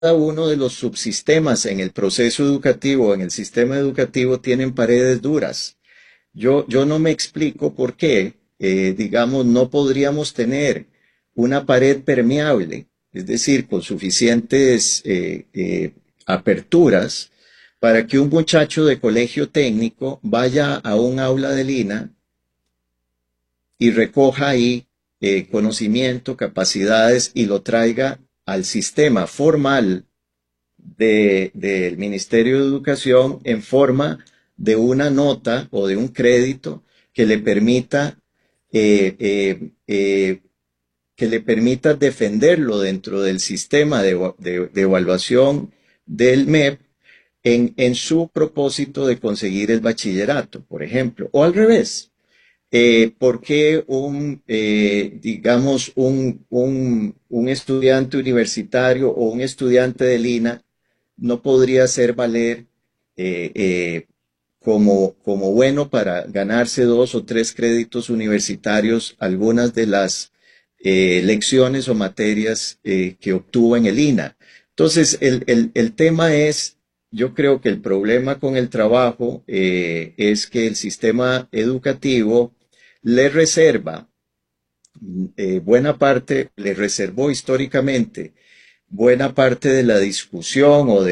uno de los subsistemas en el proceso educativo, en el sistema educativo, tienen paredes duras. Yo no me explico por qué, digamos, no podríamos tener una pared permeable, es decir, con suficientes aperturas para que un muchacho de colegio técnico vaya a un aula de Lina y recoja ahí conocimiento, capacidades y lo traiga al sistema formal del Ministerio de Educación en forma de una nota o de un crédito que le permita eh, eh, eh, defenderlo dentro del sistema de evaluación del MEP en su propósito de conseguir el bachillerato, por ejemplo, o al revés. ¿Por qué digamos, un estudiante universitario o un estudiante de Lina no podría hacer valer eh, eh, como bueno para ganarse 2 o 3 créditos universitarios algunas de las lecciones o materias que obtuvo en el INA? Entonces, el tema es, yo creo que el problema con el trabajo es que el sistema educativo le reserva buena parte, le reservó históricamente buena parte de la discusión o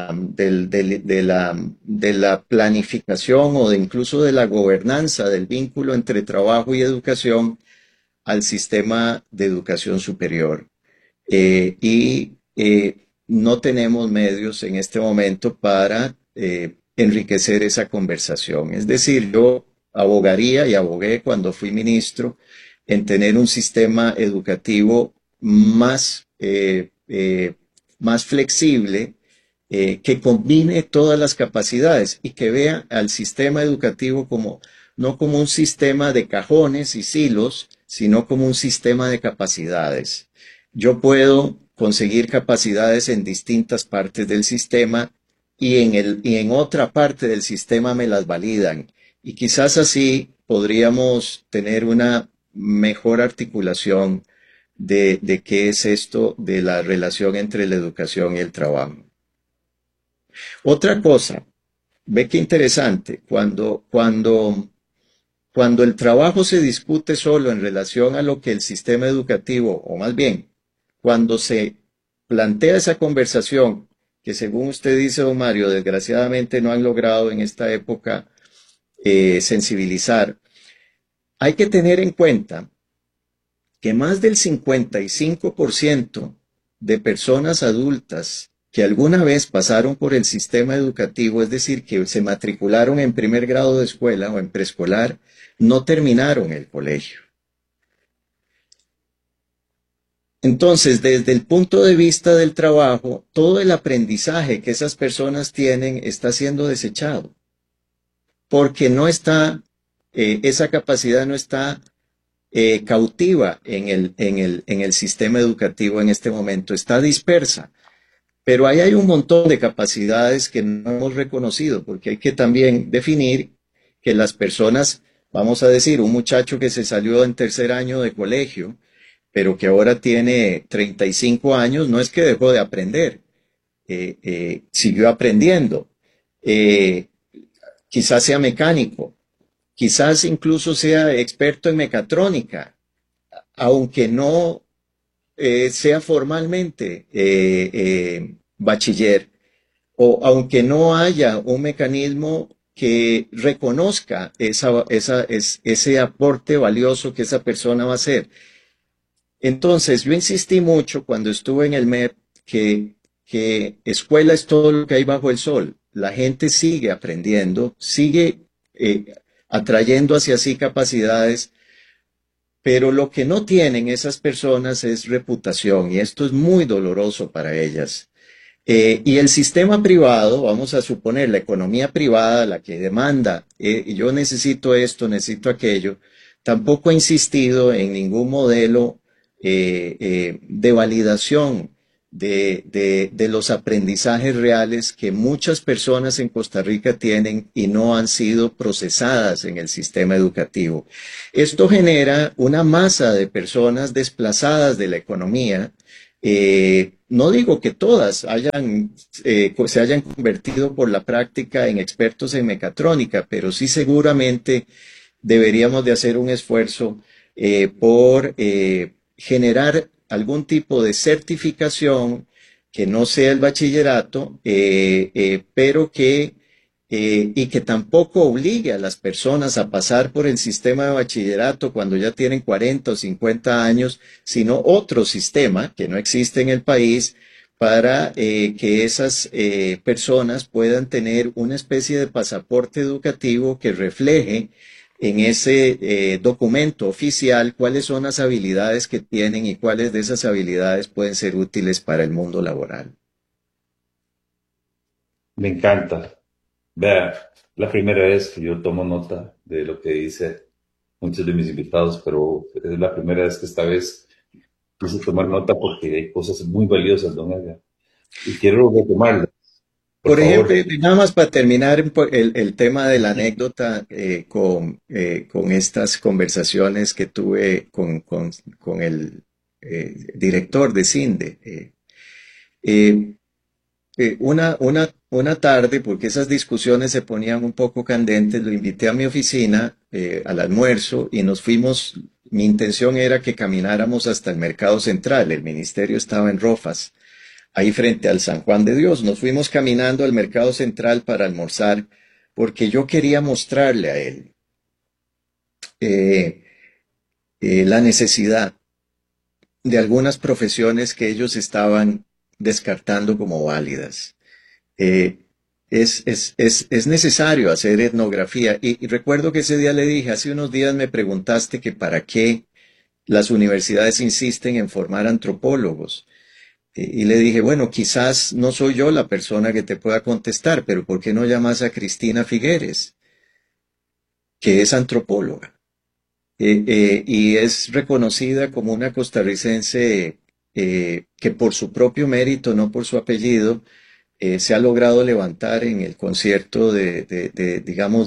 de la planificación o de incluso de la gobernanza del vínculo entre trabajo y educación al sistema de educación superior. No tenemos medios en este momento para enriquecer esa conversación. Es decir, yo abogaría y abogué cuando fui ministro en tener un sistema educativo más flexible, que combine todas las capacidades y que vea al sistema educativo no como un sistema de cajones y silos, sino como un sistema de capacidades. Yo puedo conseguir capacidades en distintas partes del sistema y en otra parte del sistema me las validan. Y quizás así podríamos tener una mejor articulación de qué es esto de la relación entre la educación y el trabajo. Otra cosa, ve qué interesante, cuando el trabajo se discute solo en relación a lo que el sistema educativo, o más bien, cuando se plantea esa conversación, que según usted dice, don Mario, desgraciadamente no han logrado en esta época sensibilizar, hay que tener en cuenta que más del 55% de personas adultas que alguna vez pasaron por el sistema educativo, es decir, que se matricularon en primer grado de escuela o en preescolar, no terminaron el colegio. Entonces, desde el punto de vista del trabajo, todo el aprendizaje que esas personas tienen está siendo desechado, porque no está, esa capacidad no está cautiva en el sistema educativo en este momento, está dispersa. Pero ahí hay un montón de capacidades que no hemos reconocido, porque hay que también definir que las personas, vamos a decir, un muchacho que se salió en tercer año de colegio, pero que ahora tiene 35 años, no es que dejó de aprender, siguió aprendiendo. Eh, Quizás sea mecánico, quizás incluso sea experto en mecatrónica, aunque no sea formalmente bachiller, o aunque no haya un mecanismo que reconozca ese aporte valioso que esa persona va a hacer. Entonces, yo insistí mucho cuando estuve en el MEP que escuela es todo lo que hay bajo el sol. La gente sigue aprendiendo, sigue atrayendo hacia sí capacidades, pero lo que no tienen esas personas es reputación y esto es muy doloroso para ellas. Y el sistema privado, vamos a suponer la economía privada, la que demanda, yo necesito esto, necesito aquello, tampoco ha insistido en ningún modelo de validación de los aprendizajes reales que muchas personas en Costa Rica tienen y no han sido procesadas en el sistema educativo. Esto genera una masa de personas desplazadas de la economía No digo que todas se hayan convertido por la práctica en expertos en mecatrónica, pero sí seguramente deberíamos de hacer un esfuerzo por generar algún tipo de certificación que no sea el bachillerato, pero que y que tampoco obligue a las personas a pasar por el sistema de bachillerato cuando ya tienen 40 o 50 años, sino otro sistema que no existe en el país para que esas personas puedan tener una especie de pasaporte educativo que refleje en ese documento oficial cuáles son las habilidades que tienen y cuáles de esas habilidades pueden ser útiles para el mundo laboral. Me encanta. Vea, la primera vez que yo tomo nota de lo que dice muchos de mis invitados, pero es la primera vez que esta vez quise tomar nota porque hay cosas muy valiosas, don Edgar. Y quiero retomarlas, por Por ejemplo, favor. nada más para terminar el tema de la anécdota con estas conversaciones que tuve con el director de CINDE. Eh, una tarde, porque esas discusiones se ponían un poco candentes, lo invité a mi oficina al almuerzo y nos fuimos. Mi intención era que camináramos hasta el Mercado Central. El ministerio estaba en Rofas, ahí frente al San Juan de Dios. Nos fuimos caminando al Mercado Central para almorzar porque yo quería mostrarle a él eh, la necesidad de algunas profesiones que ellos estaban descartando como válidas. eh, es necesario hacer etnografía. Y recuerdo que ese día le dije, hace unos días me preguntaste que para qué las universidades insisten en formar antropólogos. Y le dije, bueno, quizás no soy yo la persona que te pueda contestar, pero ¿por qué no llamas a Cristina Figueres, que es antropóloga? Y es reconocida como una costarricense que por su propio mérito, no por su apellido, se ha logrado levantar en el concierto digamos,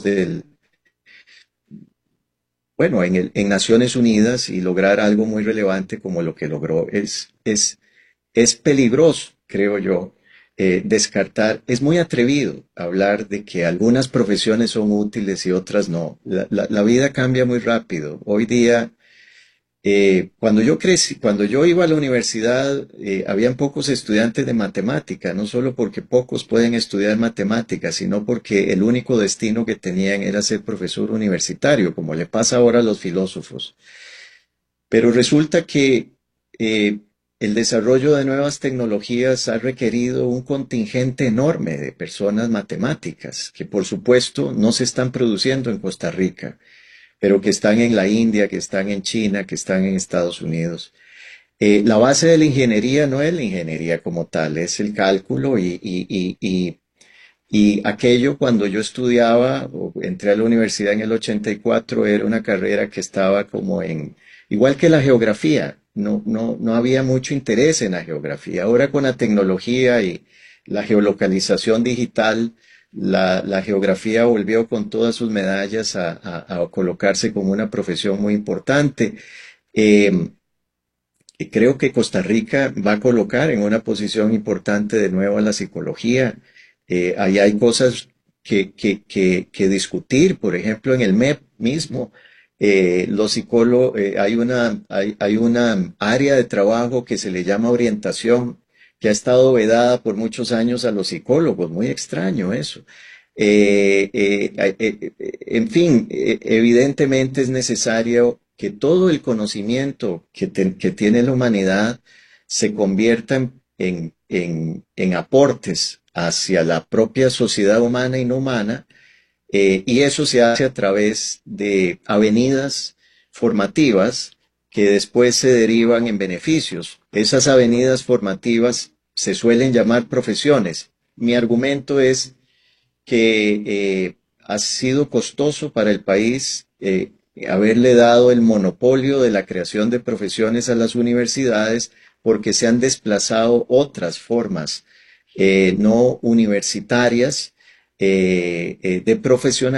bueno, en Naciones Unidas y lograr algo muy relevante como lo que logró. Es peligroso, creo yo, descartar, es muy atrevido hablar de que algunas profesiones son útiles y otras no. La vida cambia muy rápido. Hoy día cuando yo crecí, cuando yo iba a la universidad, habían pocos estudiantes de matemática, no solo porque pocos pueden estudiar matemáticas, sino porque el único destino que tenían era ser profesor universitario, como le pasa ahora a los filósofos. Pero resulta que eh, el desarrollo de nuevas tecnologías ha requerido un contingente enorme de personas matemáticas, que por supuesto no se están produciendo en Costa Rica, pero que están en la India, que están en China, que están en Estados Unidos. La base de la ingeniería no es la ingeniería como tal, es el cálculo y aquello cuando yo estudiaba o entré a la universidad en el 84 era una carrera que estaba como igual que la geografía, no había mucho interés en la geografía. Ahora con la tecnología y la geolocalización digital, la geografía volvió con todas sus medallas a colocarse como una profesión muy importante. Eh, y creo que Costa Rica va a colocar en una posición importante de nuevo a la psicología. Ahí hay cosas que discutir. Por ejemplo, en el MEP mismo, los psicólogos, hay una área de trabajo que se le llama orientación, que ha estado vedada por muchos años a los psicólogos. Muy extraño eso. En fin, evidentemente es necesario que todo el conocimiento que tiene la humanidad se convierta en aportes hacia la propia sociedad humana y no humana, y eso se hace a través de avenidas formativas que después se derivan en beneficios. Esas avenidas formativas se suelen llamar profesiones. Mi argumento es que ha sido costoso para el país haberle dado el monopolio de la creación de profesiones a las universidades porque se han desplazado otras formas no universitarias de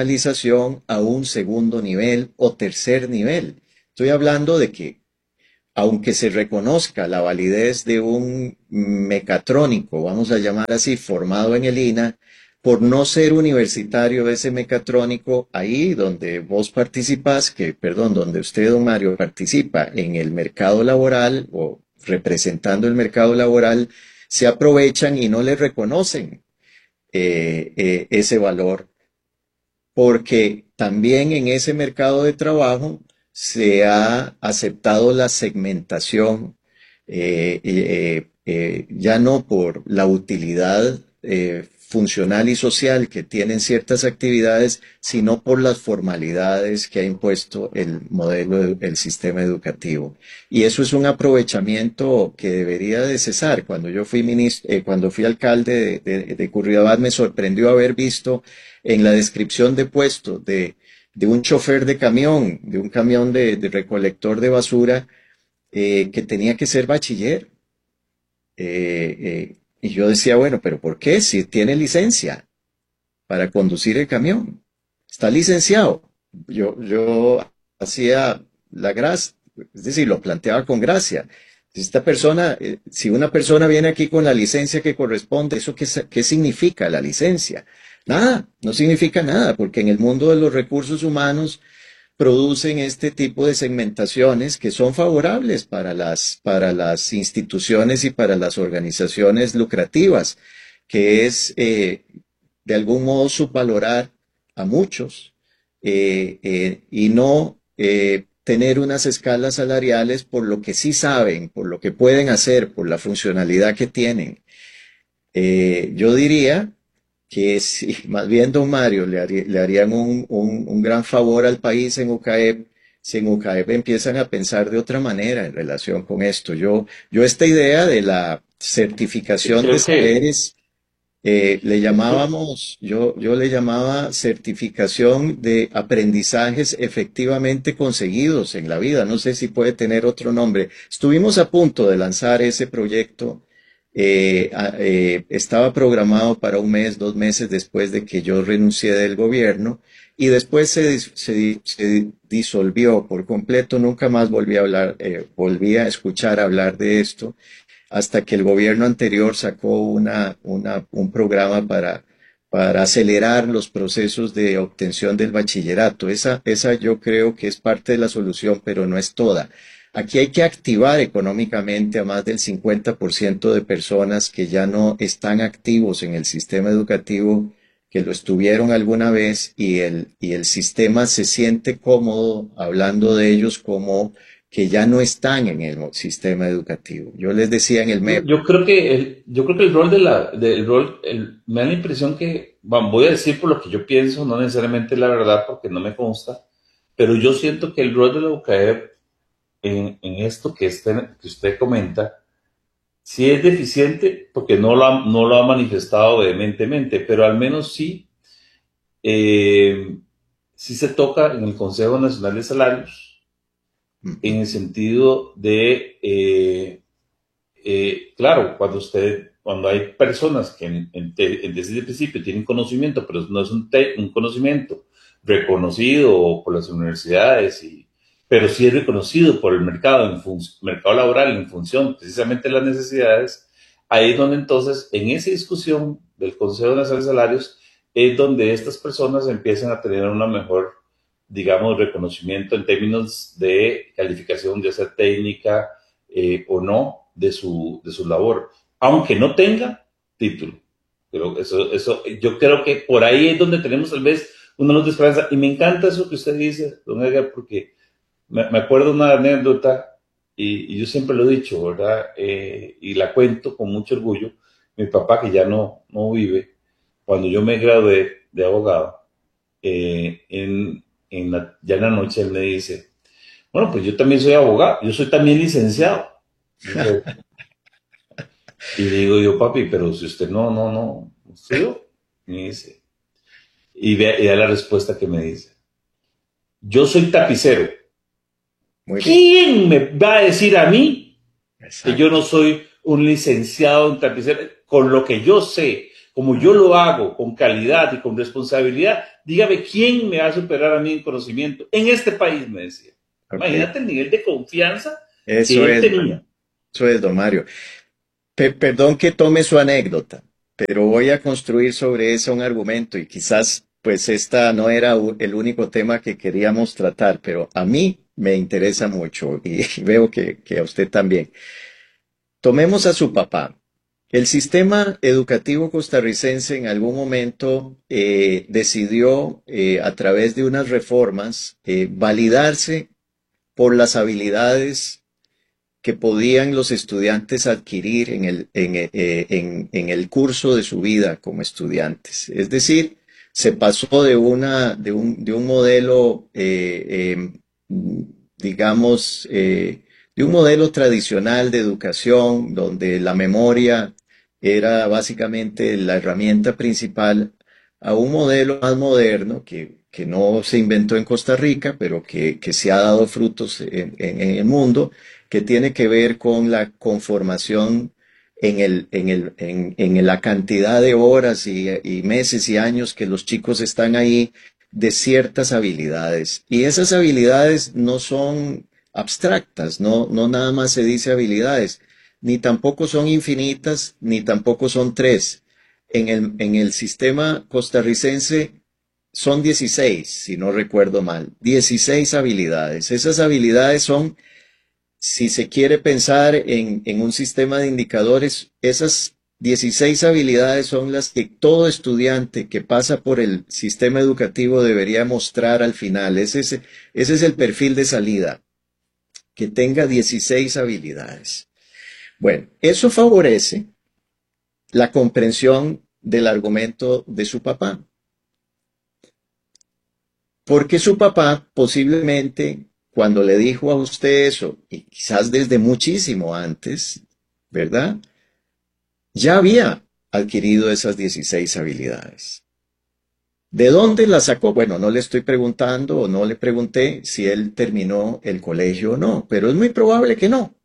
profesionalización a un segundo nivel o tercer nivel. Estoy hablando de que aunque se reconozca la validez de un mecatrónico, vamos a llamar así, formado en el INA, por no ser universitario ese mecatrónico, ahí donde vos participás, donde usted, don Mario, participa en el mercado laboral o representando el mercado laboral, se aprovechan y no le reconocen ese valor, porque también en ese mercado de trabajo se ha aceptado la segmentación, ya no por la utilidad funcional y social que tienen ciertas actividades, sino por las formalidades que ha impuesto el modelo, el sistema educativo. Y eso es un aprovechamiento que debería de cesar. Cuando yo fui cuando fui alcalde de Curridabat, me sorprendió haber visto en la descripción de puesto de un chofer de camión, de un camión de recolector de basura, que tenía que ser bachiller. Y yo decía, bueno, pero ¿por qué? Si tiene licencia para conducir el camión, está licenciado. Yo hacía la gracia, es decir, lo planteaba con gracia. Esta persona, si una persona viene aquí con la licencia que corresponde, ¿eso qué significa la licencia? Nada, no significa nada, porque en el mundo de los recursos humanos producen este tipo de segmentaciones que son favorables para las instituciones y para las organizaciones lucrativas, que es de algún modo subvalorar a muchos y no tener unas escalas salariales por lo que sí saben, por lo que pueden hacer, por la funcionalidad que tienen. Yo diría que si más bien, don Mario, le harían un gran favor al país en UCAEP si en UCAEP empiezan a pensar de otra manera en relación con esto. Yo esta idea de la certificación de Creo que saberes, yo le llamaba certificación de aprendizajes efectivamente conseguidos en la vida. No sé si puede tener otro nombre. Estuvimos a punto de lanzar ese proyecto. Estaba programado para un mes, 2 meses después de que yo renuncié del gobierno y después se disolvió por completo. Nunca más volví a escuchar hablar de esto hasta que el gobierno anterior sacó un programa para acelerar los procesos de obtención del bachillerato. Esa yo creo que es parte de la solución, pero no es toda. Aquí hay que activar económicamente a más del 50% de personas que ya no están activos en el sistema educativo, que lo estuvieron alguna vez y el sistema se siente cómodo hablando de ellos como que ya no están en el sistema educativo. Yo les decía en el MEP. yo creo que el rol me da la impresión que, bueno, voy a decir por lo que yo pienso, no necesariamente la verdad porque no me consta, pero yo siento que el rol de la UCAEP en esto que usted comenta, sí es deficiente porque no lo ha manifestado vehementemente, pero al menos sí, sí se toca en el Consejo Nacional de Salarios, en el sentido de, claro, cuando hay personas que desde el principio tienen conocimiento, pero no es un conocimiento reconocido por las universidades, pero sí es reconocido por el mercado laboral en función precisamente de las necesidades, ahí es donde entonces, en esa discusión del Consejo Nacional de Salarios, es donde estas personas empiezan a tener una mejor, digamos, reconocimiento en términos de calificación, ya sea técnica o no, de su labor, aunque no tenga título. Pero yo creo que por ahí es donde tenemos tal vez una luz de esperanza. Y me encanta eso que usted dice, don Edgar, porque me acuerdo una anécdota, y yo siempre lo he dicho, ¿verdad? Y la cuento con mucho orgullo. Mi papá, que ya no vive, cuando yo me gradué de abogado, ya en la noche él me dice, bueno, pues yo también soy abogado, yo soy también licenciado. Y le digo yo, papi, pero si usted no estudió. Me dice, y da la respuesta que me dice, yo soy tapicero. Muy bien. ¿Quién me va a decir a mí que Exacto. yo no soy un licenciado en tapicero? Con lo que yo sé, como yo lo hago, con calidad y con responsabilidad, dígame quién me va a superar a mí en conocimiento. En este país, me decía. Ok. Imagínate el nivel de confianza Eso que él es, tenía. eso es, don Mario. Perdón que tome su anécdota, pero voy a construir sobre eso un argumento y quizás pues esta no era el único tema que queríamos tratar, pero a mí me interesa mucho y veo que a usted también. Tomemos a su papá. El sistema educativo costarricense en algún momento decidió, a través de unas reformas, validarse por las habilidades que podían los estudiantes adquirir en el curso de su vida como estudiantes. Es decir, se pasó de un modelo, digamos, de un modelo tradicional de educación donde la memoria era básicamente la herramienta principal a un modelo más moderno que no se inventó en Costa Rica, pero que se ha dado frutos en el mundo, que tiene que ver con la conformación en la cantidad de horas y meses y años que los chicos están ahí de ciertas habilidades. Y esas habilidades no son abstractas, no nada más se dice habilidades, ni tampoco son infinitas, ni tampoco son tres. En el sistema costarricense son 16, si no recuerdo mal, 16 habilidades. Esas habilidades son, si se quiere pensar en un sistema de indicadores, esas 16 habilidades son las que todo estudiante que pasa por el sistema educativo debería mostrar al final. Ese es el perfil de salida, que tenga 16 habilidades. Bueno, eso favorece la comprensión del argumento de su papá, porque su papá posiblemente cuando le dijo a usted eso, y quizás desde muchísimo antes, ¿verdad? Ya había adquirido esas 16 habilidades. ¿De dónde las sacó? Bueno, no le estoy preguntando o no le pregunté si él terminó el colegio o no, pero es muy probable que no.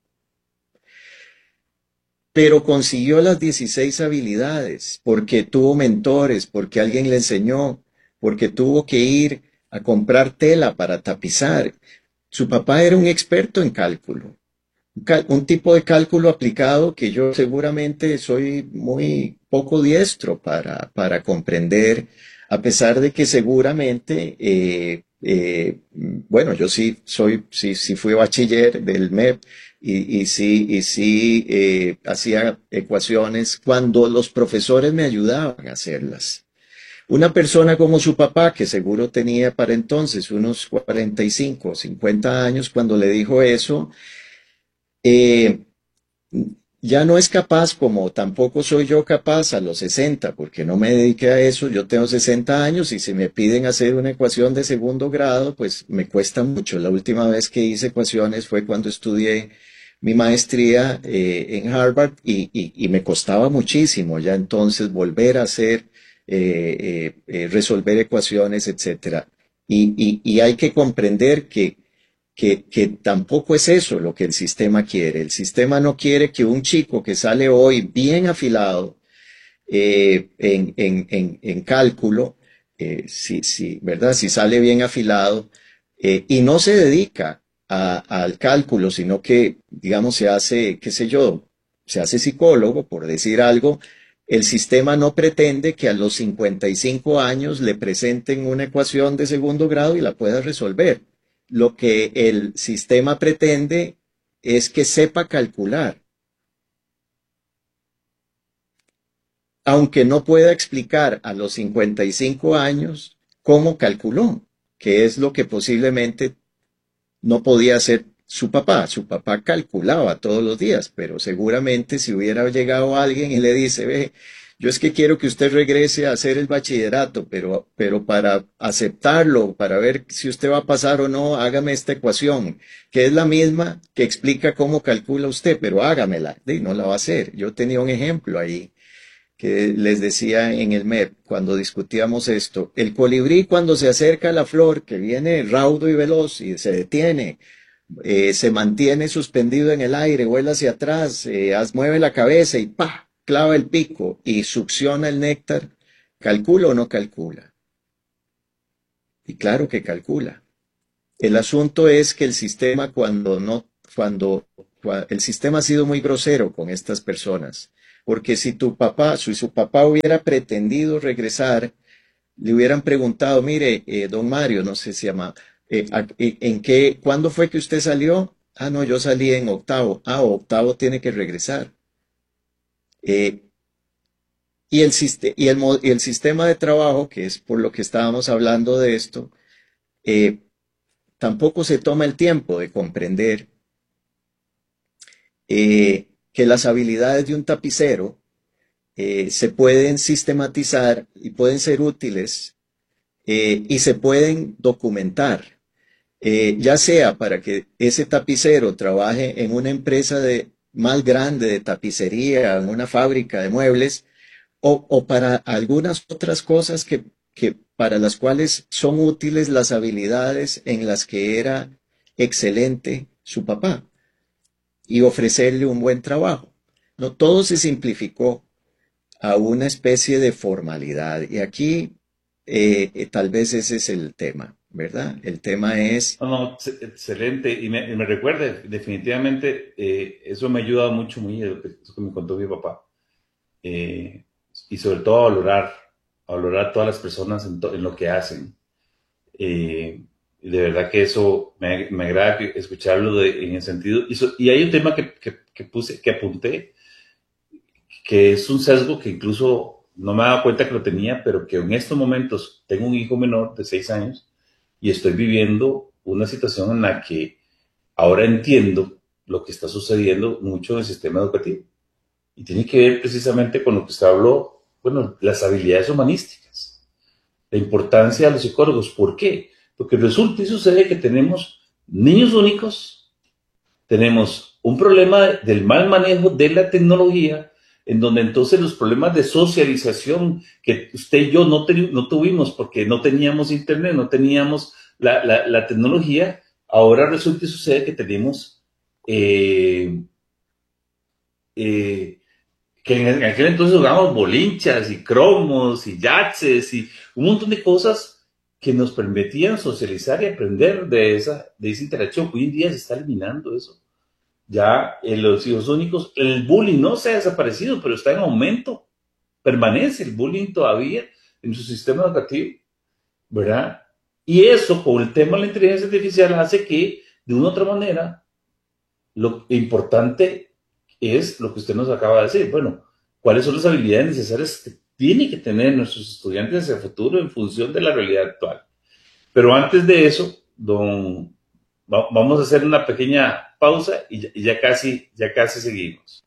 Pero consiguió las 16 habilidades porque tuvo mentores, porque alguien le enseñó, porque tuvo que ir a comprar tela para tapizar. Su papá era un experto en cálculo, un tipo de cálculo aplicado que yo seguramente soy muy poco diestro para comprender, a pesar de que seguramente, bueno, yo sí fui bachiller del MEP y sí hacía ecuaciones cuando los profesores me ayudaban a hacerlas. Una persona como su papá, que seguro tenía para entonces unos 45 o 50 años, cuando le dijo eso, eh, ya no es capaz, como tampoco soy yo capaz a los 60, porque no me dediqué a eso. Yo tengo 60 años y si me piden hacer una ecuación de segundo grado, pues me cuesta mucho. La última vez que hice ecuaciones fue cuando estudié mi maestría en Harvard y me costaba muchísimo ya entonces volver a hacer, resolver ecuaciones, etcétera. Y hay que comprender que tampoco es eso lo que el sistema quiere. El sistema no quiere que un chico que sale hoy bien afilado en cálculo, ¿verdad? Si sale bien afilado y no se dedica al cálculo, sino que, digamos, se hace, qué sé yo, se hace psicólogo, por decir algo, el sistema no pretende que a los 55 años le presenten una ecuación de segundo grado y la pueda resolver. Lo que el sistema pretende es que sepa calcular, aunque no pueda explicar a los 55 años cómo calculó, que es lo que posiblemente no podía hacer su papá. Su papá calculaba todos los días, pero seguramente si hubiera llegado alguien y le dice, ve, yo es que quiero que usted regrese a hacer el bachillerato, pero para aceptarlo, para ver si usted va a pasar o no, hágame esta ecuación, que es la misma que explica cómo calcula usted, pero hágamela. Y no la va a hacer. Yo tenía un ejemplo ahí que les decía en el MEP cuando discutíamos esto. El colibrí cuando se acerca a la flor, que viene raudo y veloz y se detiene, se mantiene suspendido en el aire, vuela hacia atrás, mueve la cabeza y ¡pa! Clava el pico y succiona el néctar. ¿Calcula o no calcula? Y claro que calcula. El asunto es que el sistema cuando no el sistema ha sido muy grosero con estas personas, porque si su papá hubiera pretendido regresar, le hubieran preguntado, mire, don Mario, no sé si se llama, ¿cuándo fue que usted salió? Ah, no, yo salí en octavo. Ah, octavo tiene que regresar. Eh, y el sistema de trabajo, que es por lo que estábamos hablando de esto, eh, tampoco se toma el tiempo de comprender que las habilidades de un tapicero se pueden sistematizar y pueden ser útiles y se pueden documentar, ya sea para que ese tapicero trabaje en una empresa más grande de tapicería, en una fábrica de muebles, o para algunas otras cosas que para las cuales son útiles las habilidades en las que era excelente su papá y ofrecerle un buen trabajo. No, todo se simplificó a una especie de formalidad. Y aquí tal vez ese es el tema, ¿verdad? El tema es, No, no, excelente. Y me recuerda, definitivamente, eso me ha ayudado mucho muy, eso que me contó mi papá. Eh, y sobre todo a valorar a todas las personas en lo que hacen. Y de verdad que eso me agrada escucharlo en el sentido. Y hay un tema que apunté, que es un sesgo que incluso no me he dado cuenta que lo tenía, pero que en estos momentos tengo un hijo menor de 6 años y estoy viviendo una situación en la que ahora entiendo lo que está sucediendo mucho en el sistema educativo. Y tiene que ver precisamente con lo que usted habló, bueno, las habilidades humanísticas, la importancia de los psicólogos. ¿Por qué? Porque resulta y sucede que tenemos niños únicos, tenemos un problema del mal manejo de la tecnología, en donde entonces los problemas de socialización que usted y yo no tuvimos porque no teníamos internet, no teníamos la tecnología, ahora resulta y sucede que tenemos eh, eh, que en aquel entonces jugábamos bolinchas y cromos y yaces y un montón de cosas que nos permitían socializar y aprender de esa interacción. Hoy en día se está eliminando eso. Ya en los hijos únicos, el bullying no se ha desaparecido, pero está en aumento. Permanece el bullying todavía en su sistema educativo, ¿verdad? Y eso, con el tema de la inteligencia artificial, hace que, de una u otra manera, lo importante es lo que usted nos acaba de decir. Bueno, ¿cuáles son las habilidades necesarias que tienen que tener nuestros estudiantes hacia el futuro en función de la realidad actual? Pero antes de eso, vamos a hacer una pequeña pausa y ya casi seguimos.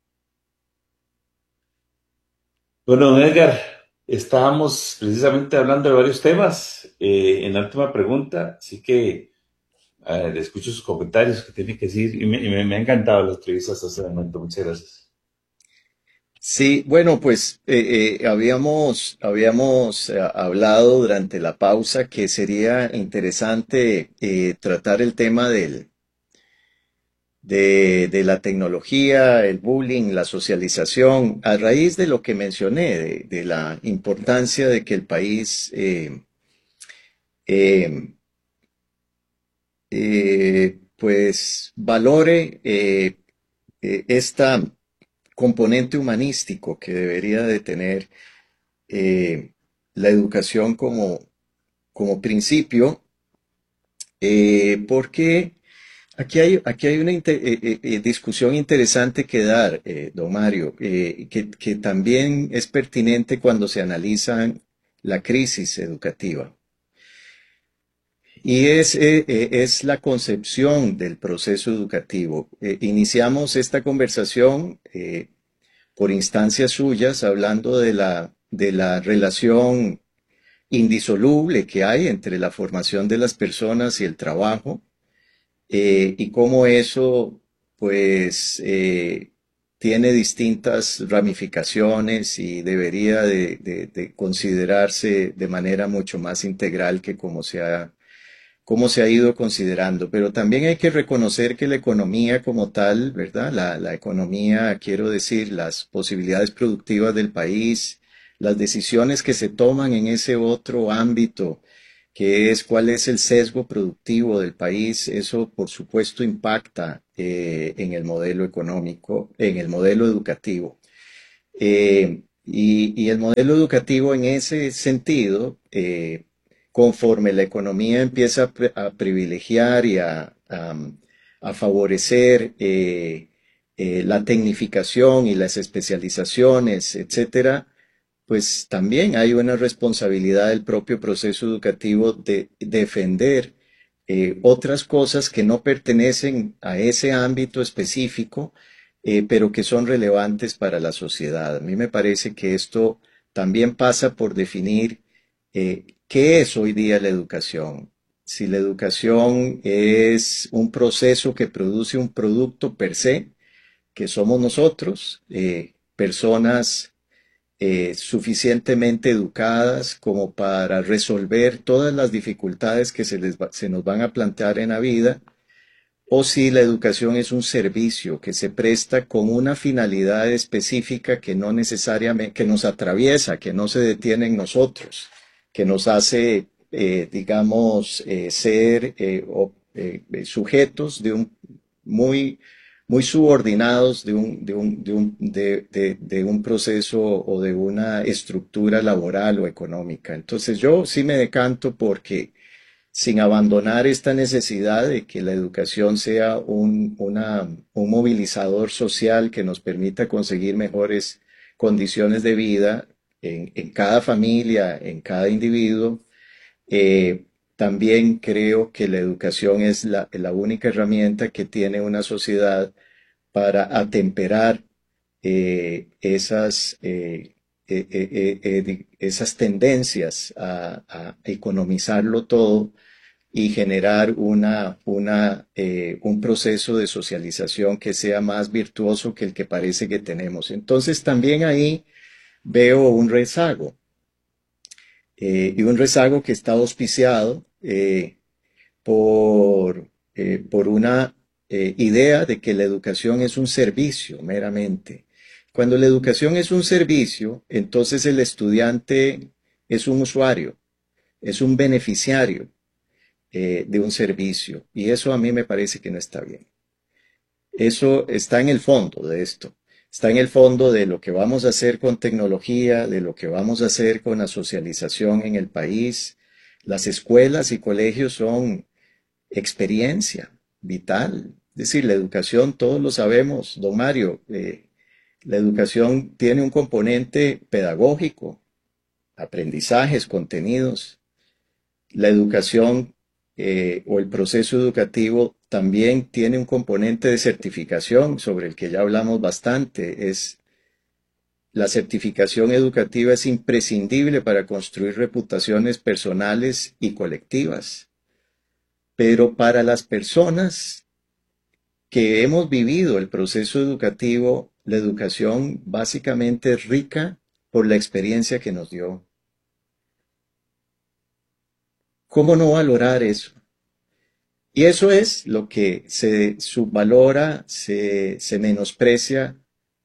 Bueno, don Edgar, estábamos precisamente hablando de varios temas en la última pregunta, así que le escucho sus comentarios que tiene que decir y me ha encantado la entrevista hasta este momento. Muchas gracias. sí, bueno, pues habíamos hablado durante la pausa que sería interesante tratar el tema de la tecnología, el bullying, la socialización, a raíz de lo que mencioné, de la importancia de que el país eh, pues valore esta componente humanístico que debería de tener eh, la educación como principio, porque aquí hay una discusión interesante que dar, don Mario, que también es pertinente cuando se analiza la crisis educativa. Y es la concepción del proceso educativo. Iniciamos esta conversación por instancias suyas hablando de la relación indisoluble que hay entre la formación de las personas y el trabajo, y cómo eso pues tiene distintas ramificaciones y debería de considerarse de manera mucho más integral que cómo se ha ido considerando. Pero también hay que reconocer que la economía como tal, ¿verdad? La economía, quiero decir, las posibilidades productivas del país, las decisiones que se toman en ese otro ámbito, que es cuál es el sesgo productivo del país, eso por supuesto impacta en el modelo económico, en el modelo educativo. Y el modelo educativo en ese sentido, conforme la economía empieza a privilegiar y a favorecer la tecnificación y las especializaciones, etcétera, pues también hay una responsabilidad del propio proceso educativo de defender otras cosas que no pertenecen a ese ámbito específico, pero que son relevantes para la sociedad. A mí me parece que esto también pasa por definir qué es hoy día la educación. Si la educación es un proceso que produce un producto per se, que somos nosotros, personas suficientemente educadas como para resolver todas las dificultades que se nos van a plantear en la vida, o si la educación es un servicio que se presta con una finalidad específica que no necesariamente, que nos atraviesa, que no se detiene en nosotros, que nos hace, digamos, ser sujetos de un muy muy subordinados de un proceso o de una estructura laboral o económica. Entonces yo sí me decanto porque sin abandonar esta necesidad de que la educación sea un movilizador social que nos permita conseguir mejores condiciones de vida en cada familia, en cada individuo, eh, también creo que la educación es la única herramienta que tiene una sociedad para atemperar esas tendencias a economizarlo todo y generar un proceso de socialización que sea más virtuoso que el que parece que tenemos. Entonces también ahí veo un rezago, y un rezago que está auspiciado por una idea de que la educación es un servicio meramente. Cuando la educación es un servicio, entonces el estudiante es un usuario, es un beneficiario de un servicio. Y eso a mí me parece que no está bien. Eso está en el fondo de esto. Está en el fondo de lo que vamos a hacer con tecnología, de lo que vamos a hacer con la socialización en el país. Las escuelas y colegios son experiencia vital. Es decir, la educación, todos lo sabemos, don Mario, la educación tiene un componente pedagógico, aprendizajes, contenidos. La educación o el proceso educativo también tiene un componente de certificación sobre el que ya hablamos bastante. La certificación educativa es imprescindible para construir reputaciones personales y colectivas. Pero para las personas que hemos vivido el proceso educativo, la educación básicamente es rica por la experiencia que nos dio. ¿Cómo no valorar eso? Y eso es lo que se subvalora, se menosprecia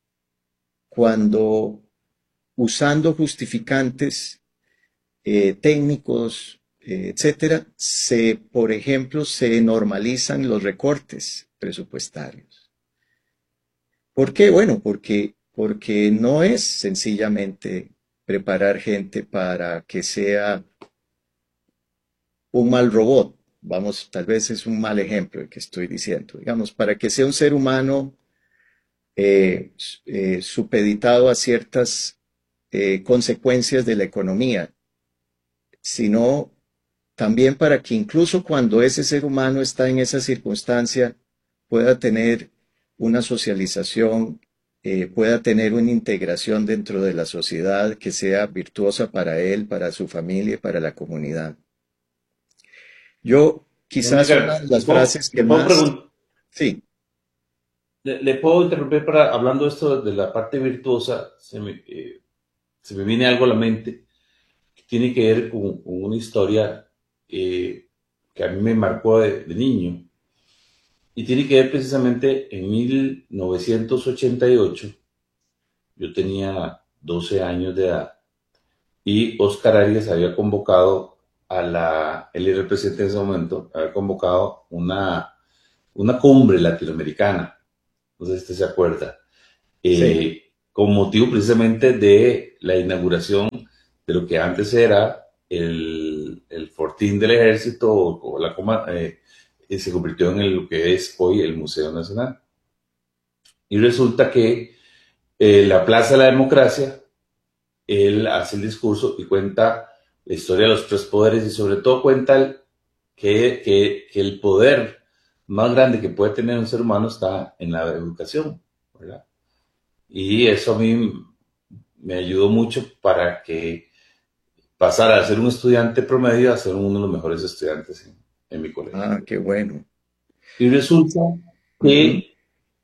cuando usando justificantes técnicos, etcétera, por ejemplo, se normalizan los recortes presupuestarios. ¿Por qué? Bueno, porque no es sencillamente preparar gente para que sea un mal robot. Vamos, tal vez es un mal ejemplo el que estoy diciendo. Digamos, para que sea un ser humano supeditado a ciertas consecuencias de la economía, sino también para que incluso cuando ese ser humano está en esa circunstancia pueda tener una socialización, pueda tener una integración dentro de la sociedad que sea virtuosa para él, para su familia y para la comunidad. Yo Don quizás una Edgar, de las frases que más, sí, le puedo interrumpir para, hablando esto de la parte virtuosa, se me viene algo a la mente que tiene que ver con una historia que a mí me marcó de niño y tiene que ver precisamente en 1988. Yo tenía 12 años de edad y Oscar Arias había convocado él era el presidente en ese momento, había convocado una cumbre latinoamericana, no sé si usted se acuerda, Sí. con motivo precisamente de la inauguración de lo que antes era el Fortín del Ejército, o la coma, se convirtió en lo que es hoy el Museo Nacional. Y resulta que la Plaza de la Democracia, él hace el discurso y cuenta la historia de los tres poderes y sobre todo cuenta que el poder más grande que puede tener un ser humano está en la educación, ¿verdad? Y eso a mí me ayudó mucho para que pasara a ser un estudiante promedio a ser uno de los mejores estudiantes en mi colegio. Ah, qué bueno. Y resulta Ujú. que,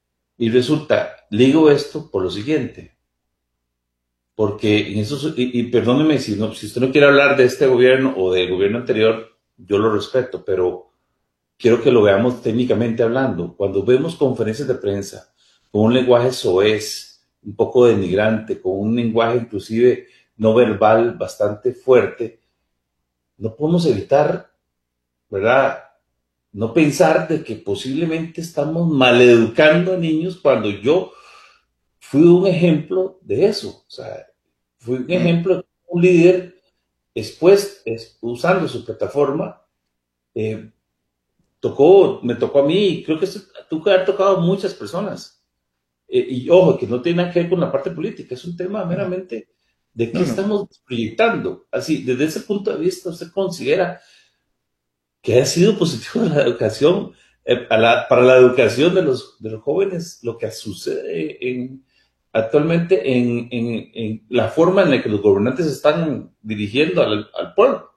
digo esto por lo siguiente, porque en eso, y perdóneme si, no, si usted no quiere hablar de este gobierno o del gobierno anterior, yo lo respeto, pero quiero que lo veamos técnicamente hablando. Cuando vemos conferencias de prensa con un lenguaje soez, un poco denigrante, con un lenguaje inclusive no verbal bastante fuerte, no podemos evitar, ¿verdad? No pensar de que posiblemente estamos maleducando a niños cuando yo fui un ejemplo de eso. O sea, fui un Mm. ejemplo de un líder después, usando su plataforma, eh, me tocó a mí, creo que tuvo que haber tocado a muchas personas. Y ojo, que no tiene nada que ver con la parte política, es un tema No, meramente de qué no, no. estamos proyectando. Así, desde ese punto de vista, ¿usted considera que ha sido positivo la educación, para la educación de los jóvenes, lo que sucede actualmente en la forma en la que los gobernantes están dirigiendo al pueblo?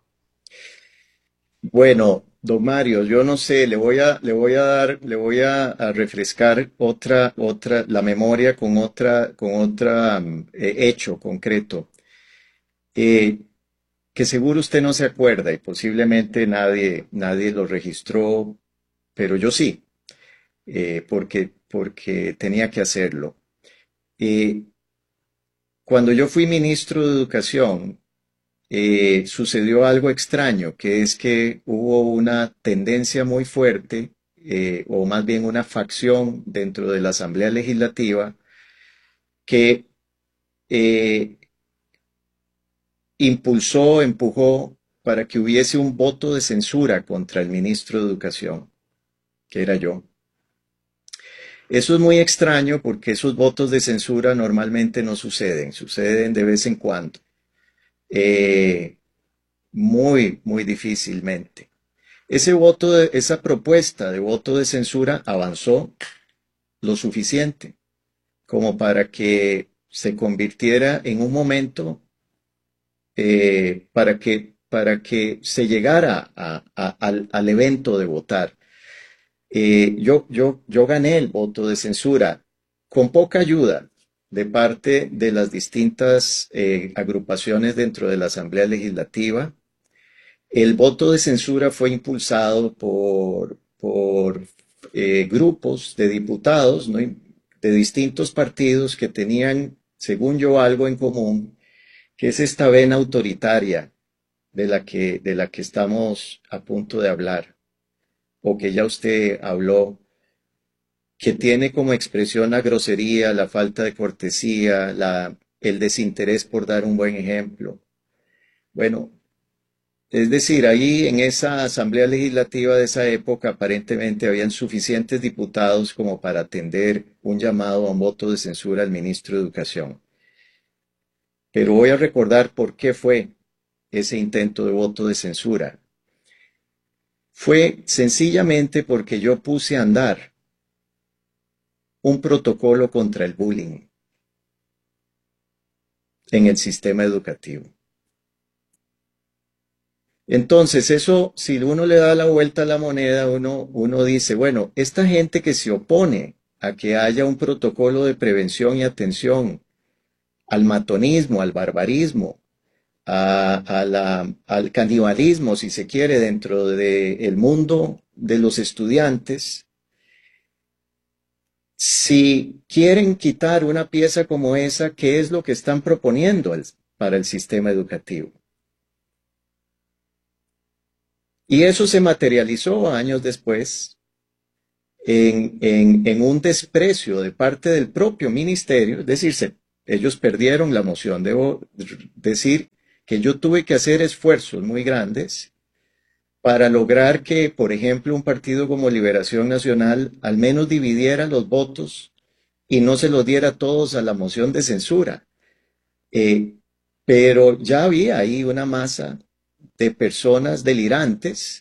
Bueno, don Mario, yo no sé, le voy a refrescar la memoria con otra hecho concreto, eh, que seguro usted no se acuerda y posiblemente nadie lo registró, pero yo sí, porque tenía que hacerlo. Eh, Cuando yo fui ministro de Educación, sucedió algo extraño, que es que hubo una tendencia muy fuerte, o más bien una facción dentro de la Asamblea Legislativa, que eh, empujó para que hubiese un voto de censura contra el ministro de Educación, que era yo. Eso es muy extraño porque esos votos de censura normalmente no suceden, suceden de vez en cuando, eh, muy difícilmente. Esa propuesta de voto de censura avanzó lo suficiente como para que se convirtiera en un momento, para que se llegara al evento de votar. Yo gané el voto de censura con poca ayuda de parte de las distintas agrupaciones dentro de la Asamblea Legislativa. El voto de censura fue impulsado por grupos de diputados, ¿no?, de distintos partidos que tenían, según yo, algo en común, que es esta vena autoritaria de la que estamos a punto de hablar, o que ya usted habló, que tiene como expresión la grosería, la falta de cortesía, el desinterés por dar un buen ejemplo. Bueno, es decir, ahí en esa asamblea legislativa de esa época aparentemente habían suficientes diputados como para atender un llamado a un voto de censura al ministro de Educación. Pero voy a recordar por qué fue ese intento de voto de censura. Fue sencillamente porque yo puse a andar un protocolo contra el bullying en el sistema educativo. Entonces, eso, si uno le da la vuelta a la moneda, uno dice, bueno, esta gente que se opone a que haya un protocolo de prevención y atención al matonismo, al barbarismo, al canibalismo, si se quiere, dentro del mundo de los estudiantes, si quieren quitar una pieza como esa, ¿qué es lo que están proponiendo para el sistema educativo? Y eso se materializó años después en un desprecio de parte del propio ministerio, es decir, ellos perdieron la moción. Debo decir que yo tuve que hacer esfuerzos muy grandes para lograr que, por ejemplo, un partido como Liberación Nacional al menos dividiera los votos y no se los diera todos a la moción de censura. Eh, pero ya había ahí una masa de personas delirantes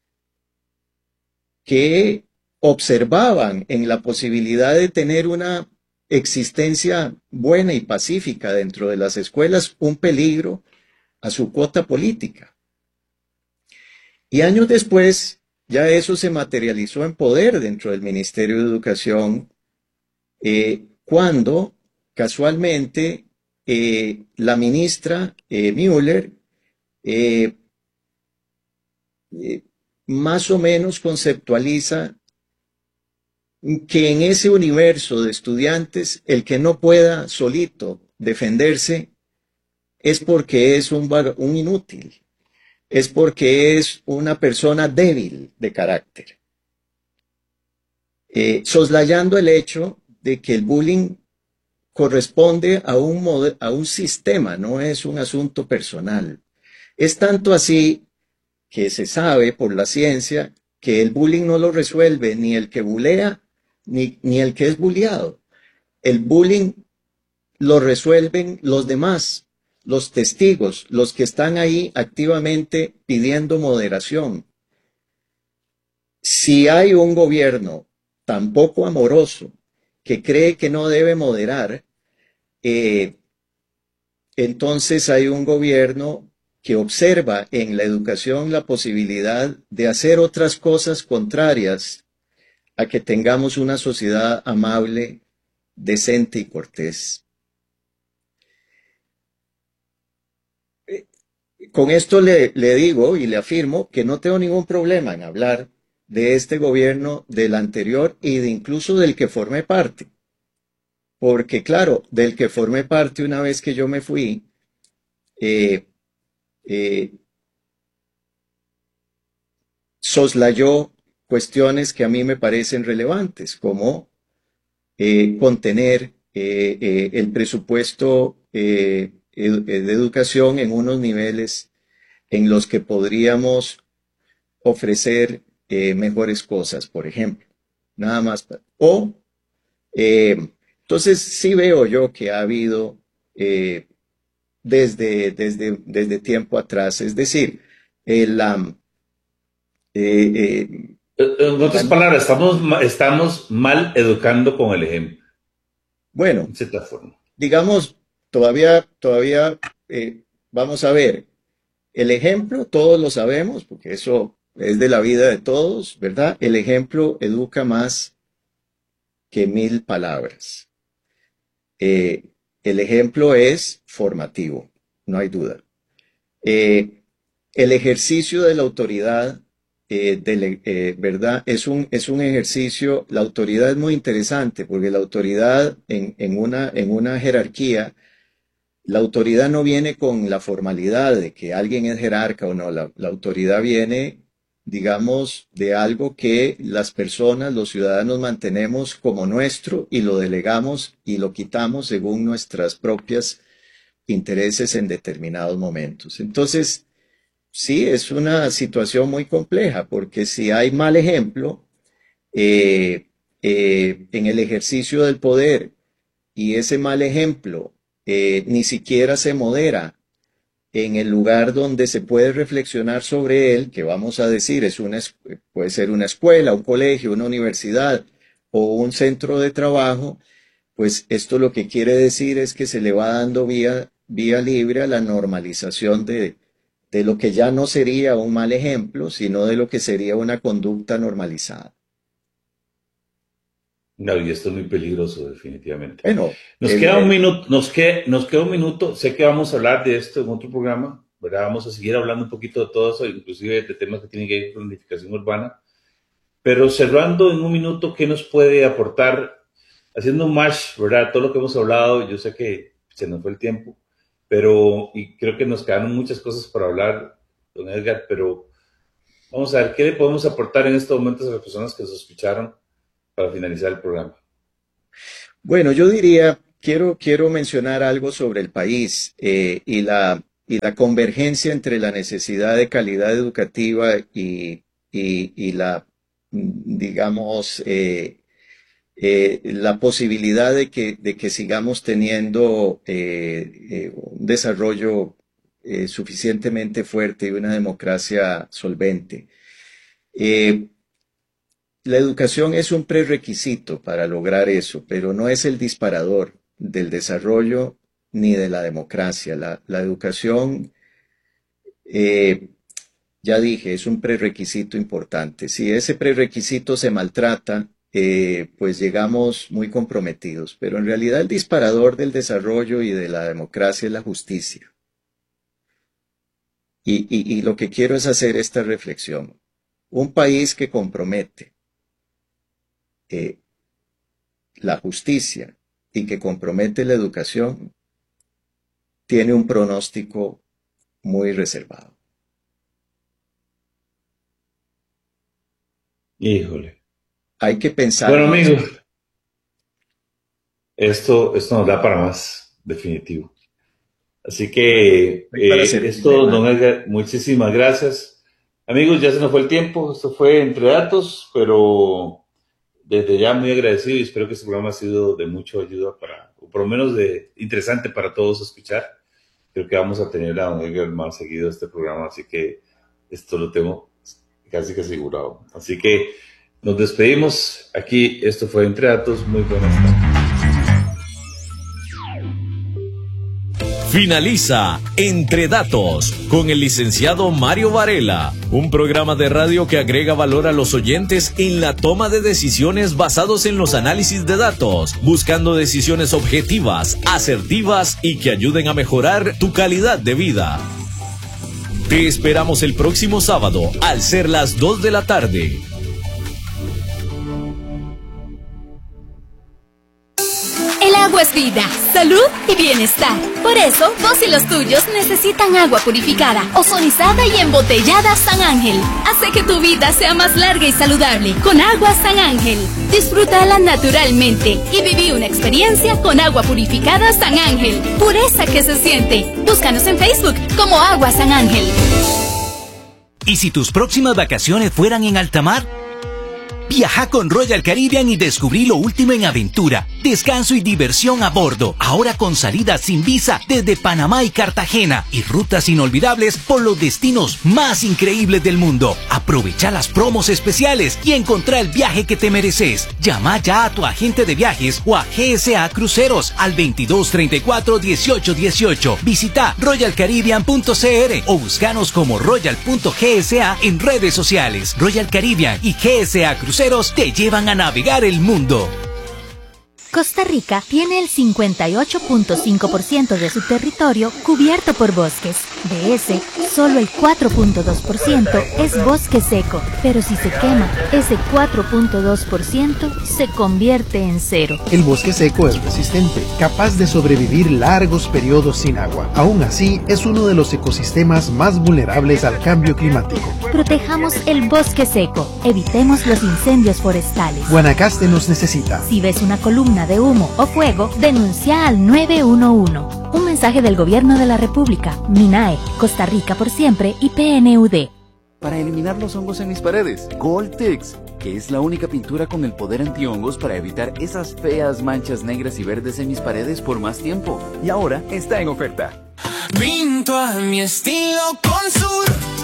que observaban en la posibilidad de tener una existencia buena y pacífica dentro de las escuelas un peligro a su cuota política. Y años después, ya eso se materializó en poder dentro del Ministerio de Educación, cuando casualmente la ministra Müller eh, eh, más o menos conceptualiza que en ese universo de estudiantes el que no pueda solito defenderse es porque es un inútil, es porque es una persona débil de carácter, soslayando el hecho de que el bullying corresponde a un sistema, no es un asunto personal. Es tanto así que se sabe por la ciencia que el bullying no lo resuelve ni el que bulea ni el que es bulliado. El bullying lo resuelven los demás, los testigos, los que están ahí activamente pidiendo moderación. Si hay un gobierno tan poco amoroso que cree que no debe moderar, eh, entonces hay un gobierno que observa en la educación la posibilidad de hacer otras cosas contrarias a que tengamos una sociedad amable, decente y cortés. Con esto le digo y le afirmo que no tengo ningún problema en hablar de este gobierno, del anterior y de incluso del que formé parte. Porque claro, del que formé parte una vez que yo me fui, eh, eh, soslayó cuestiones que a mí me parecen relevantes, como contener el presupuesto de educación en unos niveles en los que podríamos ofrecer mejores cosas, por ejemplo. Nada más. Entonces sí veo yo que ha habido eh, desde tiempo atrás, es decir, la, eh, En otras la, palabras, estamos mal educando con el ejemplo, bueno, en cierta forma. digamos, todavía vamos a ver, el ejemplo, todos lo sabemos, porque eso es de la vida de todos, ¿verdad? El ejemplo educa más que 1000 palabras. Eh, el ejemplo es formativo, no hay duda. Eh, el ejercicio de la autoridad, ¿verdad? Es un ejercicio, la autoridad es muy interesante, porque la autoridad en una jerarquía, la autoridad no viene con la formalidad de que alguien es jerarca o no, la autoridad viene, digamos, de algo que las personas, los ciudadanos mantenemos como nuestro y lo delegamos y lo quitamos según nuestras propias intereses en determinados momentos. Entonces, sí, es una situación muy compleja, porque si hay mal ejemplo eh, en el ejercicio del poder y ese mal ejemplo ni siquiera se modera en el lugar donde se puede reflexionar sobre él, que vamos a decir puede ser una escuela, un colegio, una universidad o un centro de trabajo, pues esto lo que quiere decir es que se le va dando vía libre a la normalización de lo que ya no sería un mal ejemplo, sino de lo que sería una conducta normalizada. No, y esto es muy peligroso, definitivamente. Bueno, Nos queda un minuto, nos queda un minuto. Sé que vamos a hablar de esto en otro programa, ¿verdad? Vamos a seguir hablando un poquito de todo eso, inclusive de temas que tienen que ver con planificación urbana. Pero cerrando en un minuto, ¿qué nos puede aportar? Haciendo un match, ¿verdad? Todo lo que hemos hablado, yo sé que se nos fue el tiempo, pero y creo que nos quedaron muchas cosas por hablar, don Edgar, pero vamos a ver qué le podemos aportar en estos momentos a las personas que nos escucharon para finalizar el programa. Bueno, yo diría, quiero mencionar algo sobre el país y la convergencia entre la necesidad de calidad educativa y la, digamos, la posibilidad de que sigamos teniendo un desarrollo suficientemente fuerte y una democracia solvente. Eh, la educación es un prerequisito para lograr eso, pero no es el disparador del desarrollo ni de la democracia. La educación, eh, ya dije, es un prerequisito importante. Si ese prerequisito se maltrata, pues llegamos muy comprometidos. Pero en realidad el disparador del desarrollo y de la democracia es la justicia. Y lo que quiero es hacer esta reflexión. Un país que compromete eh, la justicia y que compromete la educación tiene un pronóstico muy reservado. Híjole. Hay que pensar Bueno, en eso. amigos, esto nos da para más, definitivo. Así que Para servirle, esto, don hermano. Edgar, muchísimas gracias. Amigos, ya se nos fue el tiempo. Esto fue Entre Datos, pero desde ya muy agradecido y espero que este programa ha sido de mucha ayuda para, o por lo menos de interesante para todos escuchar. Creo que vamos a tener a don Edgar más seguido este programa, así que esto lo tengo casi que asegurado. Así que nos despedimos. Aquí, esto fue Entre Datos. Muy buenas tardes. Finaliza Entre Datos con el licenciado Mario Varela, un programa de radio que agrega valor a los oyentes en la toma de decisiones basados en los análisis de datos, buscando decisiones objetivas, asertivas y que ayuden a mejorar tu calidad de vida. Te esperamos el próximo sábado al ser las 2 de la tarde. El agua es vida, salud y bienestar. Por eso, vos y los tuyos necesitan agua purificada, ozonizada y embotellada San Ángel. Hace que tu vida sea más larga y saludable con agua San Ángel. Disfrútala naturalmente y viví una experiencia con agua purificada San Ángel. Pureza que se siente. Búscanos en Facebook como Agua San Ángel. ¿Y si tus próximas vacaciones fueran en alta mar? Viaja con Royal Caribbean y descubrí lo último en aventura, descanso y diversión a bordo. Ahora con salidas sin visa desde Panamá y Cartagena y rutas inolvidables por los destinos más increíbles del mundo. Aprovecha las promos especiales y encontrá el viaje que te mereces. Llama ya a tu agente de viajes o a GSA Cruceros al 2234-1818. Visita royalcaribbean.cr o búscanos como royal.gsa en redes sociales. Royal Caribbean y GSA Cruceros te llevan a navegar el mundo. Costa Rica tiene el 58.5% de su territorio cubierto por bosques. De ese, solo el 4.2% es bosque seco, pero si se quema, ese 4.2% se convierte en cero. El bosque seco es resistente, capaz de sobrevivir largos periodos sin agua. Aún así, es uno de los ecosistemas más vulnerables al cambio climático. Protejamos el bosque seco, evitemos los incendios forestales. Guanacaste nos necesita. Si ves una columna de humo o fuego, denuncia al 911. Un mensaje del Gobierno de la República, MINAE, Costa Rica por siempre y PNUD. Para eliminar los hongos en mis paredes, Goldtex, que es la única pintura con el poder antihongos para evitar esas feas manchas negras y verdes en mis paredes por más tiempo. Y ahora está en oferta. Pinto a mi estilo con Sur.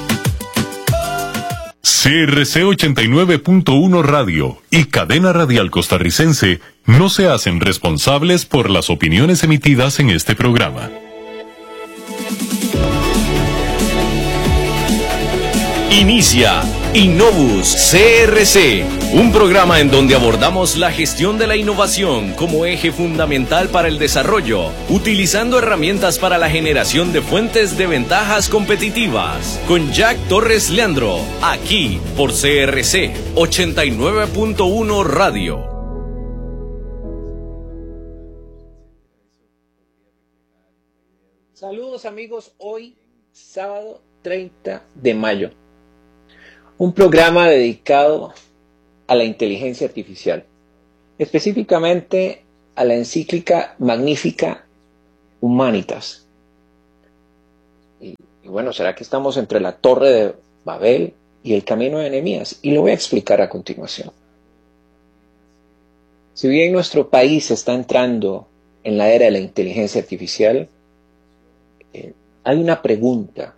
CRC 89.1 Radio y Cadena Radial Costarricense no se hacen responsables por las opiniones emitidas en este programa. Inicia Innovus CRC, un programa en donde abordamos la gestión de la innovación como eje fundamental para el desarrollo, utilizando herramientas para la generación de fuentes de ventajas competitivas. Con Jack Torres Leandro, aquí por CRC 89.1 Radio. Saludos amigos, hoy sábado 30 de mayo. Un programa dedicado a la inteligencia artificial. específicamente a la encíclica Magnificat Humanitas. Y bueno, ¿será que estamos entre la Torre de Babel y el camino de Nehemías? Y lo voy a explicar a continuación. Si bien nuestro país está entrando en la era de la inteligencia artificial, hay una pregunta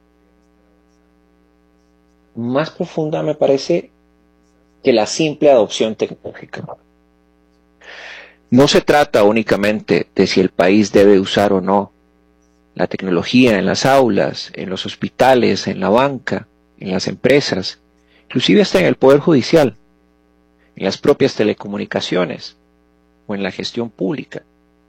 más profunda, me parece, que la simple adopción tecnológica. No se trata únicamente de si el país debe usar o no la tecnología en las aulas, en los hospitales, en la banca, en las empresas, inclusive hasta en el Poder Judicial, en las propias telecomunicaciones o en la gestión pública.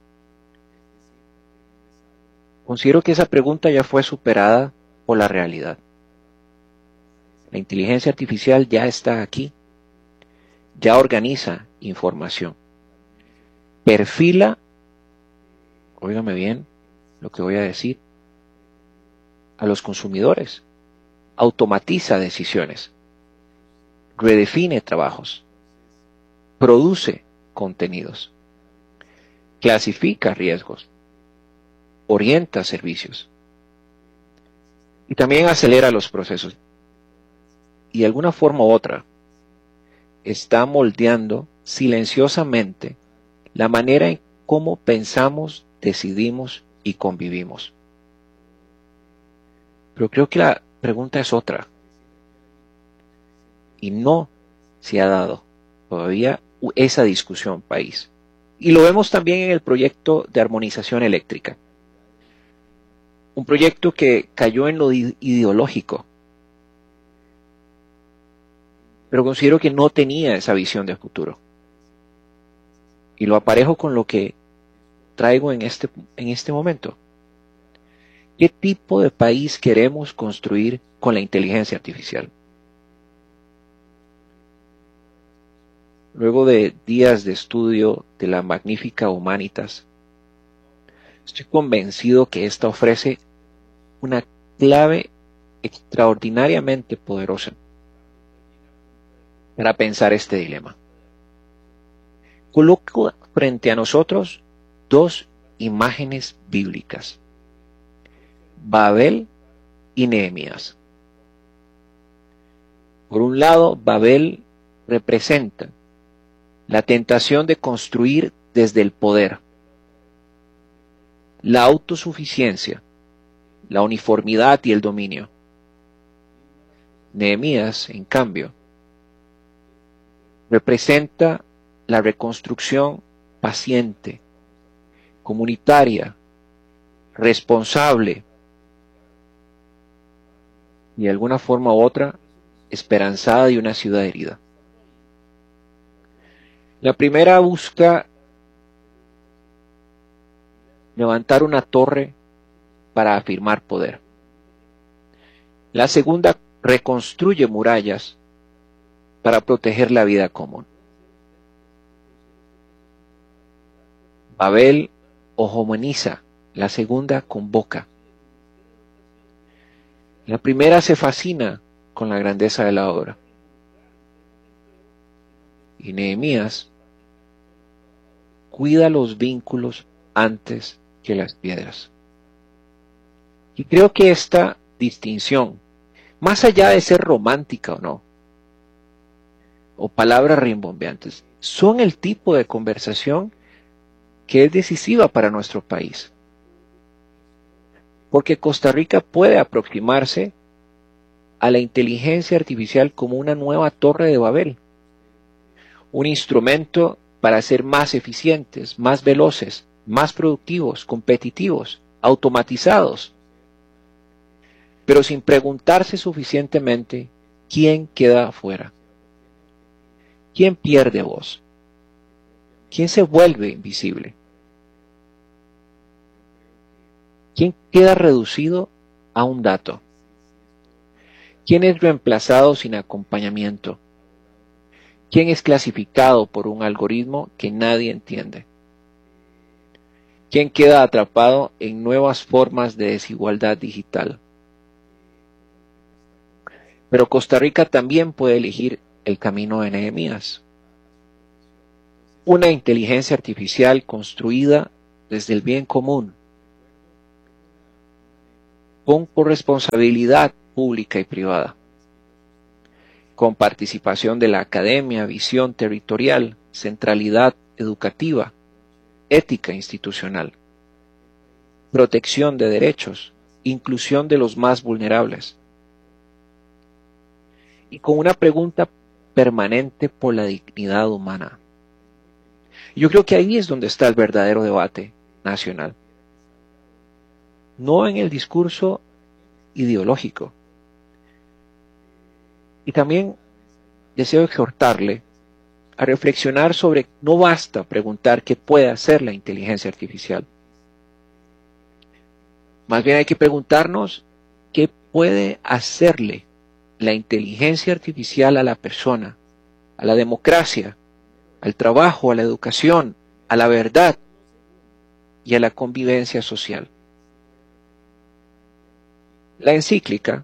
Considero que esa pregunta ya fue superada por la realidad. La inteligencia artificial ya está aquí, ya organiza información, perfila, óigame bien lo que voy a decir, a los consumidores, automatiza decisiones, redefine trabajos, produce contenidos, clasifica riesgos, orienta servicios y también acelera los procesos. Y de alguna forma u otra está moldeando silenciosamente la manera en cómo pensamos, decidimos y convivimos. Pero creo que la pregunta es otra. Y no se ha dado todavía esa discusión país. Y lo vemos también en el proyecto de armonización eléctrica. Un proyecto que cayó en lo ideológico. Pero considero que no tenía esa visión de futuro. Y lo aparejo con lo que traigo en este momento. ¿Qué tipo de país queremos construir con la inteligencia artificial? Luego de días de estudio de la Magnificat Humanitas, estoy convencido que esta ofrece una clave extraordinariamente poderosa para pensar este dilema. Coloco frente a nosotros dos imágenes bíblicas: Babel y Nehemías. Por un lado, Babel representa la tentación de construir desde el poder, la autosuficiencia, la uniformidad y el dominio. Nehemías, en cambio, representa la reconstrucción paciente, comunitaria, responsable y de alguna forma u otra esperanzada de una ciudad herida. La primera busca levantar una torre para afirmar poder. La segunda reconstruye murallas para proteger la vida común. Babel homogeniza, la segunda convoca. La primera se fascina con la grandeza de la obra. Y Nehemías cuida los vínculos antes que las piedras. Y creo que esta distinción, más allá de ser romántica o no, o palabras rimbombantes, son el tipo de conversación que es decisiva para nuestro país. Porque Costa Rica puede aproximarse a la inteligencia artificial como una nueva torre de Babel, un instrumento para ser más eficientes, más veloces, más productivos, competitivos, automatizados, pero sin preguntarse suficientemente quién queda afuera, quién pierde voz, quién se vuelve invisible, quién queda reducido a un dato, quién es reemplazado sin acompañamiento, quién es clasificado por un algoritmo que nadie entiende, quién queda atrapado en nuevas formas de desigualdad digital. Pero Costa Rica también puede elegir el camino de Nehemías. una inteligencia artificial construida desde el bien común, con corresponsabilidad pública y privada, con participación de la academia, visión territorial, centralidad educativa, ética institucional, protección de derechos, inclusión de los más vulnerables, y con una pregunta permanente por la dignidad humana. Yo creo que ahí es donde está el verdadero debate nacional. No en el discurso ideológico. Y también deseo exhortarle a reflexionar sobre no basta preguntar qué puede hacer la inteligencia artificial. Más bien hay que preguntarnos qué puede hacerle la inteligencia artificial a la persona, a la democracia, al trabajo, a la educación, a la verdad y a la convivencia social. La encíclica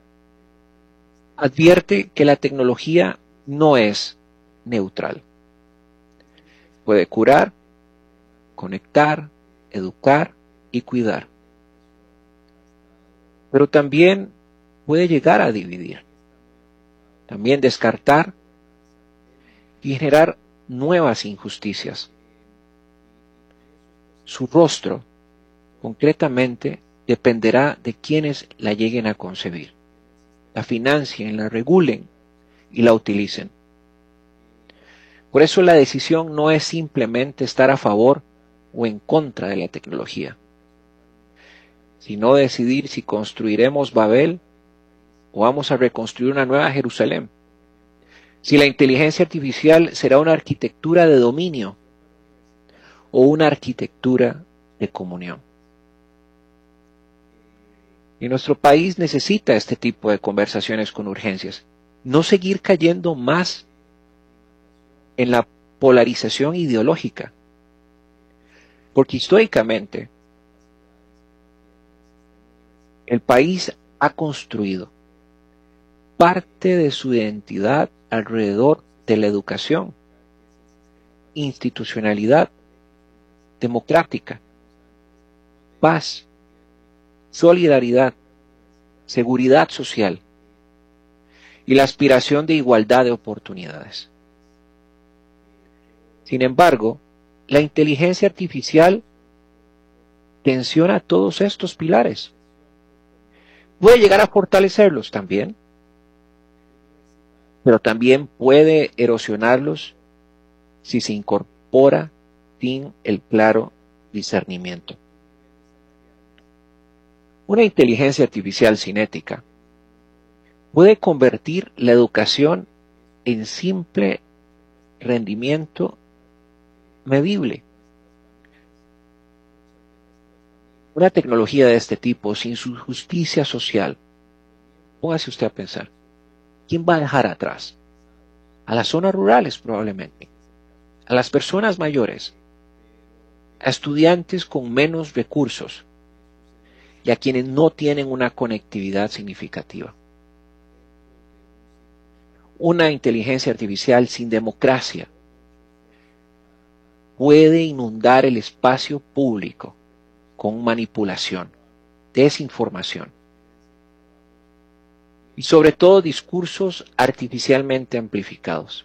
advierte que la tecnología no es neutral. Puede curar, conectar, educar y cuidar. Pero también puede llegar a dividir, también descartar y generar nuevas injusticias. Su rostro, concretamente, dependerá de quienes la lleguen a concebir, la financien, la regulen y la utilicen. Por eso la decisión no es simplemente estar a favor o en contra de la tecnología, sino decidir si construiremos Babel o vamos a reconstruir una nueva Jerusalén. Si la inteligencia artificial será una arquitectura de dominio o una arquitectura de comunión. Y nuestro país necesita este tipo de conversaciones con urgencias. No seguir cayendo más en la polarización ideológica. Porque históricamente el país ha construido parte de su identidad alrededor de la educación, institucionalidad, democrática, paz, solidaridad, seguridad social y la aspiración de igualdad de oportunidades. Sin embargo, la inteligencia artificial tensiona todos estos pilares. Puede llegar a fortalecerlos también, pero también puede erosionarlos si se incorpora sin el claro discernimiento. Una inteligencia artificial sin ética puede convertir la educación en simple rendimiento medible. Una tecnología de este tipo, sin su justicia social, póngase usted a pensar, ¿quién va a dejar atrás? A las zonas rurales probablemente, a las personas mayores, a estudiantes con menos recursos y a quienes no tienen una conectividad significativa. Una inteligencia artificial sin democracia puede inundar el espacio público con manipulación, desinformación y sobre todo discursos artificialmente amplificados.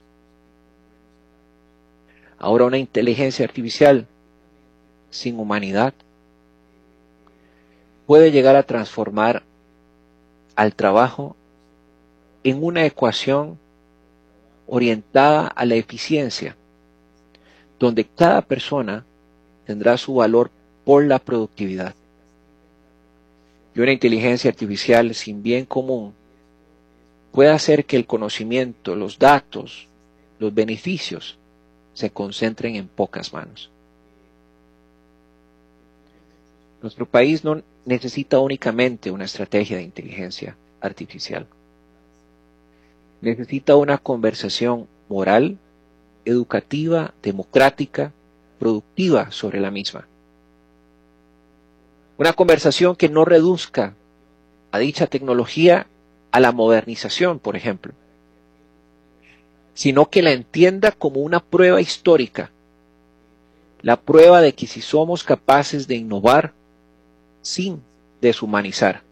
Ahora una inteligencia artificial sin humanidad puede llegar a transformar al trabajo en una ecuación orientada a la eficiencia, donde cada persona tendrá su valor por la productividad. Y una inteligencia artificial sin bien común puede hacer que el conocimiento, los datos, los beneficios se concentren en pocas manos. Nuestro país no necesita únicamente una estrategia de inteligencia artificial. Necesita una conversación moral, educativa, democrática, productiva sobre la misma. Una conversación que no reduzca a dicha tecnología a la modernización, por ejemplo, sino que la entienda como una prueba histórica la prueba de que si somos capaces de innovar sin deshumanizar.